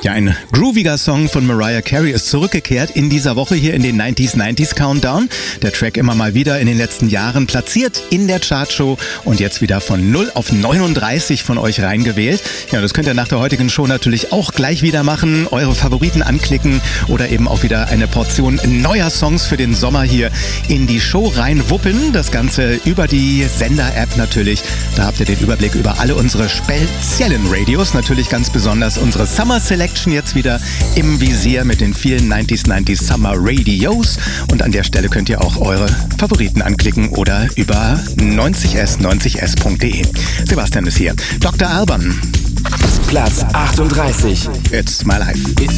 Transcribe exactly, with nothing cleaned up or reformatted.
Ja, ein grooviger Song von Mariah Carey ist zurückgekehrt in dieser Woche hier in den neunziger neunziger Countdown. Der Track immer mal wieder in den letzten Jahren platziert in der Chartshow und jetzt wieder von null auf neununddreißig von euch reingewählt. Ja, das könnt ihr nach der heutigen Show natürlich auch gleich wieder machen, eure Favoriten anklicken oder eben auch wieder eine Portion neuer Songs für den Sommer hier in die Show reinwuppen. Das Ganze über die Sender-App natürlich. Da habt ihr den Überblick über alle unsere speziellen Radios, natürlich ganz besonders unsere Summer Selection jetzt wieder im Visier mit den vielen neunziger neunziger Summer Radios. Und an der Stelle könnt ihr auch eure Favoriten anklicken oder über neunzig s neunzig s punkt de. Sebastian ist hier. Doktor Alban. Platz achtunddreißig. It's my life.